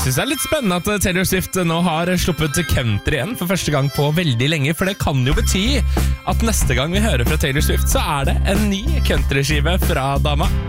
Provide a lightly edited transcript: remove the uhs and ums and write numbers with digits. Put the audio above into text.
Synes det litt spennende at Taylor Swift nå har sluppet country igjen for første gang på veldig lenge, for det kan jo bety at neste gang vi hører fra Taylor Swift, så er det en ny countryskive fra dama.